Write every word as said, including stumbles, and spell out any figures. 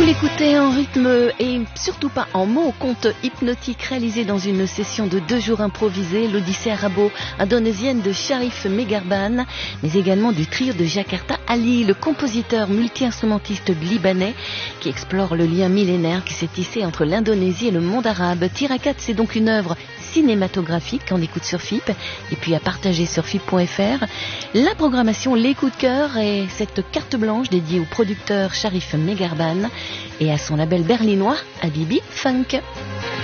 l'écoutez en rythme et surtout pas en mots, conte hypnotique réalisé dans une session de deux jours improvisée, l'Odyssée arabo-indonésienne de Sharif Megarban, mais également du trio de Jakarta Ali, le compositeur multi-instrumentiste libanais qui explore le lien millénaire qui s'est tissé entre l'Indonésie et le monde arabe. Tirakat, c'est donc une œuvre cinématographique qu'on écoute sur F I P et puis à partager sur F I P point F R. La programmation, les coups de cœur et cette carte blanche dédiée au producteur Sharif Megarban et à son label berlinois Habibi Funk.